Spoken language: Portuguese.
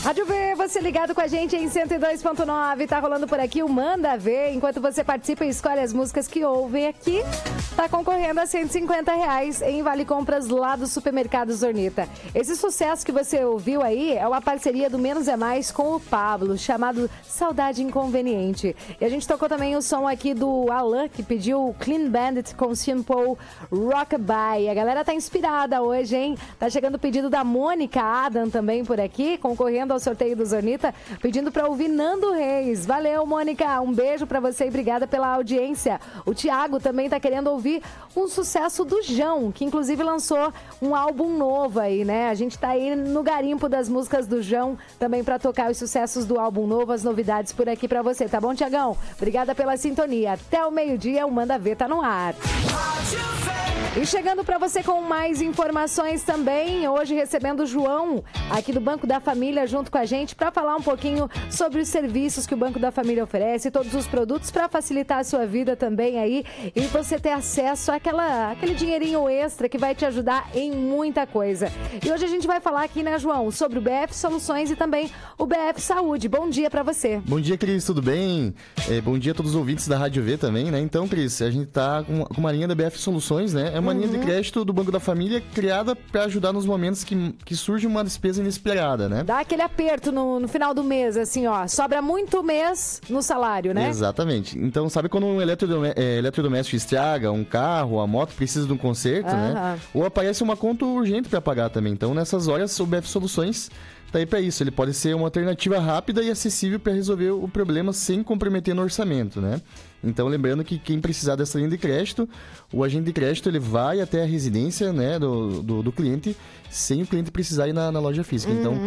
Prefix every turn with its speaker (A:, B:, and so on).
A: Rádio V, você ligado com a gente em 102.9, tá rolando por aqui o Manda Ver. Enquanto você participa e escolhe as músicas que ouve aqui, tá concorrendo a R$150 em Vale Compras lá do Supermercado Zornita. Esse sucesso que você ouviu aí é uma parceria do Menos é Mais com o Pablo, chamado Saudade Inconveniente. E a gente tocou também o som aqui do Alan, que pediu Clean Bandit com Simple Rockabye. A galera tá inspirada hoje, hein? Tá chegando o pedido da Mônica Adam também por aqui, concorrendo ao sorteio do Zornita, pedindo para ouvir Nando Reis. Valeu, Mônica, um beijo para você e obrigada pela audiência. O Thiago também tá querendo ouvir um sucesso do João, que inclusive lançou um álbum novo aí, né? A gente tá aí no garimpo das músicas do João também para tocar os sucessos do álbum novo, as novidades por aqui para você, tá bom, Tiagão? Obrigada pela sintonia. Até o meio-dia, o Manda Ver tá no ar. E chegando para você com mais informações também, hoje recebendo o João aqui do Banco da Família junto com a gente para falar um pouquinho sobre os serviços que o Banco da Família oferece, todos os produtos para facilitar a sua vida também aí e você ter acesso àquele dinheirinho extra que vai te ajudar em muita coisa. E hoje a gente vai falar aqui, né, João, sobre o BF Soluções e também o BF Saúde. Bom dia para você.
B: Bom dia, Cris, tudo bem? Bom dia a todos os ouvintes da Rádio V também, né? Então, Cris, a gente tá com uma linha da BF Soluções, né? É uma linha de crédito do Banco da Família criada para ajudar nos momentos que surge uma despesa inesperada, né?
A: Dá aquele aperto no final do mês, assim, ó. Sobra muito mês no salário, né?
B: Exatamente. Então, sabe quando um eletrodoméstico estraga, um carro, a moto precisa de um conserto, né? Ou aparece uma conta urgente para pagar também. Então, nessas horas, o BF Soluções tá aí para isso. Ele pode ser uma alternativa rápida e acessível para resolver o problema sem comprometer no orçamento, né? Então, lembrando que quem precisar dessa linha de crédito, o agente de crédito ele vai até a residência, né, do cliente, sem o cliente precisar ir na loja física. Então,